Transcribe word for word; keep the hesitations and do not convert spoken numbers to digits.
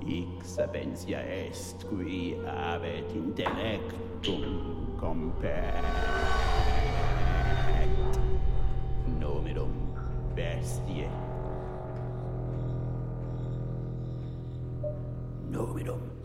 Hic sapientia est qui habet intellectum compet nominum bestiae nominum